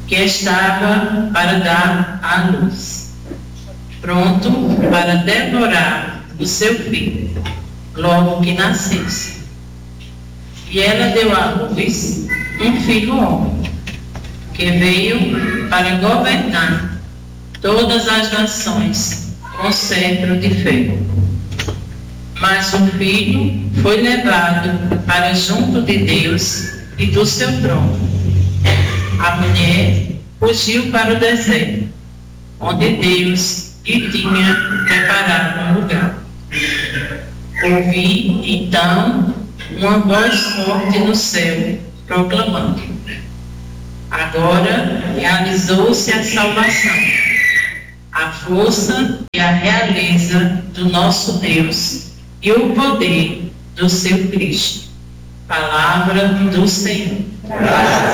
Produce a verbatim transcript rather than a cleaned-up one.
que estava para dar à luz, pronto para devorar o seu filho, logo que nascesse. E ela deu à luz um filho homem, que veio para governar todas as nações com cetro de ferro. Mas o filho foi levado para junto de Deus e do seu trono. A mulher fugiu para o deserto, onde Deus lhe tinha preparado um lugar. Ouvi, então, uma voz forte no céu, proclamando: agora realizou-se a salvação, a força e a realeza do nosso Deus e o poder do seu Cristo. Palavra do Senhor.